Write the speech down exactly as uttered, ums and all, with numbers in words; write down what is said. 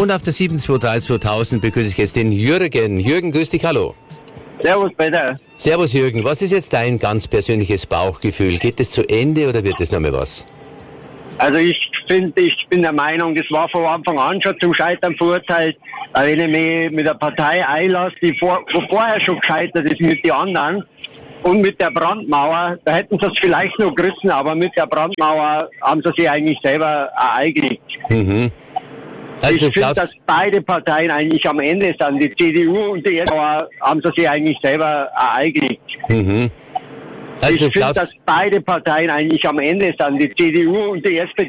Und auf der sieben zwei drei zweitausend begrüße ich jetzt den Jürgen. Jürgen, grüß dich, hallo. Servus, Peter. Servus, Jürgen. Was ist jetzt dein ganz persönliches Bauchgefühl? Geht es zu Ende oder wird es noch mal was? Also ich finde, ich bin der Meinung, das war von Anfang an schon zum Scheitern verurteilt. Wenn ich mich mit der Partei einlasse, die vor, wo vorher schon gescheitert ist mit den anderen und mit der Brandmauer, da hätten sie es vielleicht noch gerissen, aber mit der Brandmauer haben sie sich eigentlich selber ereignet. Mhm. Also ich finde, dass beide Parteien eigentlich am Ende sind. Die C D U und die S V A haben sie sich eigentlich selber ereignet. Mhm. Also ich finde, dass beide Parteien eigentlich am Ende sind. Die C D U und die S P D